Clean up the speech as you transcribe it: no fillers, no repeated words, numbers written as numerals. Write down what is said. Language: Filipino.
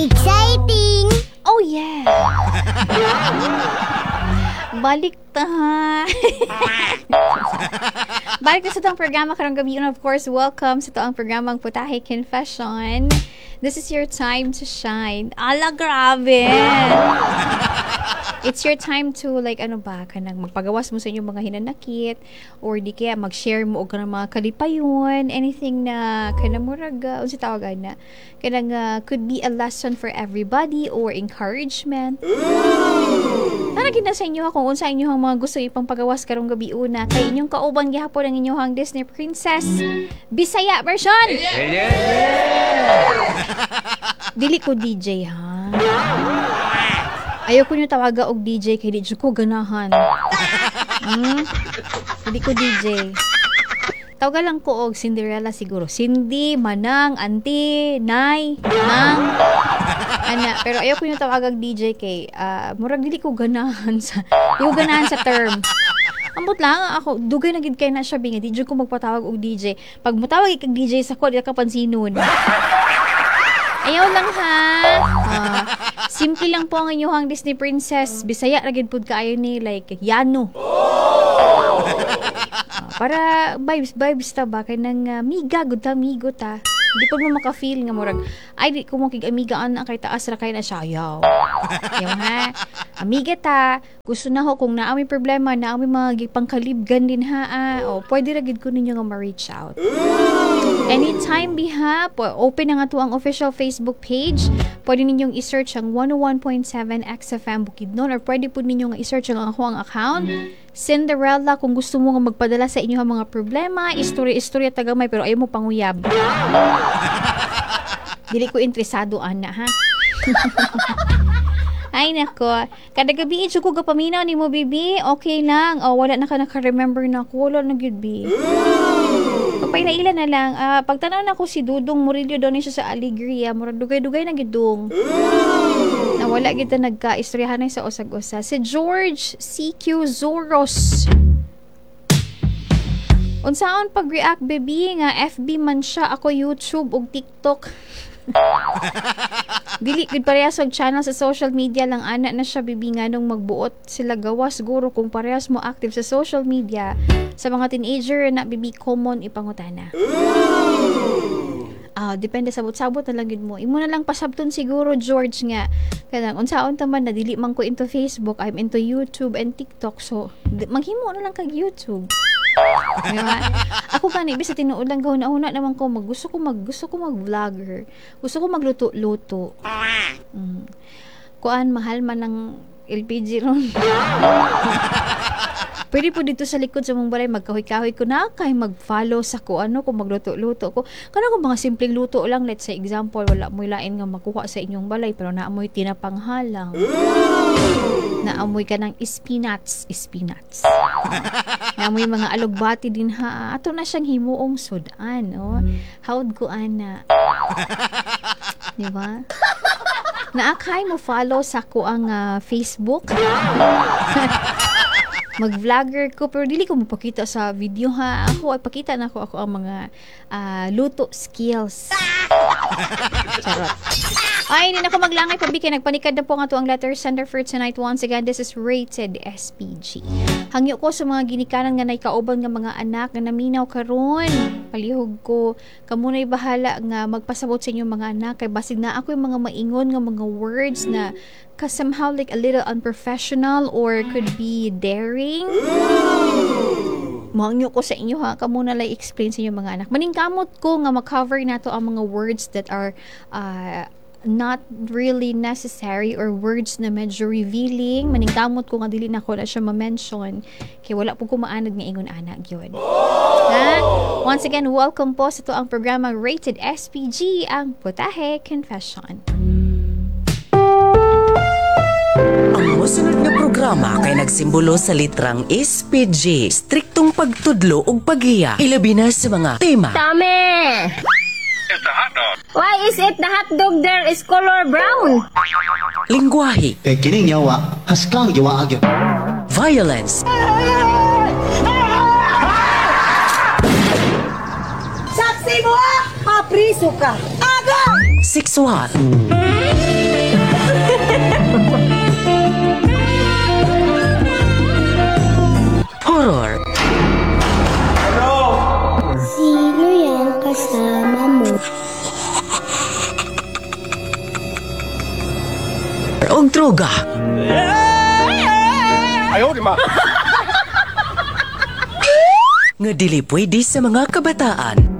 Exciting! Oh yeah! Balik ta ha! Balik na sa itong programa karong gabi. And of course, welcome sa itong programang Putahe Confession. This is your time to shine. Ala, grabe! It's your time to like kanang magpagawas mo sa inyong mga hinanakit or di kaya mag-share mo og kanang mga kalipayon, anything na kanang murag unsa tawagan na kanang could be a lesson for everybody or encouragement. Gina sa inyo kung unsa inyong mga gusto ipang pagawas karong gabi una kay inyong kauban gihapon ang inyong Disney Princess Bisaya version. Dili ko DJ ha. Ayaw ko nyo tawaga og DJ kay di ko ganahan. Hindi ko DJ. Tawagan lang ko og Cinderella siguro. Cindy, Manang, Auntie, Nay, Nang. Ana, pero ayaw ko nyo tawagag DJ kay murag dili ko ganahan sa term. Ambot lang ako dugay na gid kay na siya bingi. Di ko magpatawag og DJ. Pag mutawag kag DJ sa ko di ka pansinon. Ayaw lang ha. Simple lang po ang inyong Disney Princess. Bisaya ra gid pud kaayo ni like Yano. Para vibes ta ba kay nang miga gud ta migo ta. Di po mo maka-feel nga murag ay di ko mo kig amiga ana kay taas ra kay na siya yaw. Yaw ha. Amiga ta, gusto na ho kung naa may problema, naa may mga pangkalibgan din ha. O pwede ra gid ko ninyo nga ma-reach out. Anytime biha, open na nga to ang official Facebook page. Pwede ninyong i-search ang 101.7 XFM Bukidnon or pwede po ninyo nga i-search ang ako ang account. Cinderella, kung gusto mo nga magpadala sa inyo ang mga problema, istorya tagamay pero ayaw mo panguyab. Dili ko interesado ana ha. Ay nako, kada gabi idyo ko gapaminaw ni mo bibi, okay lang. Wala na ka naka-remember na ko, wala na gyud bi. Pagpainailan na lang, pagtanaw na ko si Dudong Murillo daw ni siya sa Alegria, murag dugay-dugay na gidong. Na wala kita nagka-istoryahan na sa usag-usa. Si George CQ Zoros. Unsaon pag-react baby nga FB man siya, ako YouTube ug TikTok. Dili gud parehas og channel sa social media lang ana na siya bibi nganong magbuot sila gawas siguro kung parehas mo active sa social media sa mga teenager na bibi common ipangutana. Depende sabot-sabot na lang gid mo. Imo na lang pasabton siguro George nga kanang unsaon ta man na dili man ko into Facebook, I'm into YouTube and TikTok so maghimo na lang kag YouTube. Diba? Ako gani bisa tinuod lang gahuna-huna naman ko gusto ko mag-vlogger. Gusto ko magluto-luto. Kuan mahal man ng LPG ron. Pwede po dito sa likod sa mong balay magkahoy-kahoy ko na kay mag-follow sa ko kung magluto-luto ko. Kana kung mga simpleng luto lang, let's say example, wala mo'y lain nga makuha sa inyong balay pero naamoy tinapanghalang. Naamoy ka ng spinach. Naamoy mga alugbati din ha. Ato na siyang himuong sudan. Howd ko ana. Diba? Naakay mo follow sa ko ang Facebook. Mag-vlogger ko pero dili ko mapakita sa video ha. Ako ay pakita na ako ang mga luto skills. Charot. Ay, hindi na ako maglangay pabiki. Nagpanikad na po nga to ang letter sender for tonight. Once again, this is Rated SPG. Hangyo ko sa mga ginikanan nga naikauban nga mga anak nga naminaw karon. Palihog ko. Kamuna'y bahala nga magpasabot sa inyong mga anak. Kay basig na ako yung mga maingon nga mga words na somehow like a little unprofessional or could be daring. Mangyo ko sa inyo ha, kamo na lang explain sa inyo mga anak. Maningkamot ko nga ma-cover nato ang mga words that are not really necessary or words na medyo revealing. Maningkamot ko nga dili na ko na siya ma-mention kaya wala po kumaanad nga ingon anak yun. Ha? Once again, welcome po sa to ang programa Rated SPG, ang Putahe Confession. Ang mosunod nga programa kay nagsimbolo sa litrang SPG, striktong pagtudlo ug paghiya, ilabi na sa mga tema. Tame! Why is it the hot dog there is color brown? Lingwahe, kay kining yawa, haskang yawa agyo. violence, Saksi mo! Papriso ka! Agad! sexual. Horror. Sino yung kasama mo? Og droga. Nga dili pwede sa mga kabataan.